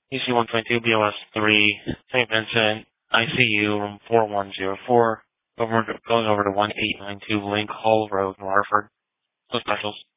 UC-122 BOS 3, St. Vincent, ICU, room 4104, going over to 1892 Link Hall Road, Waterford. No specials.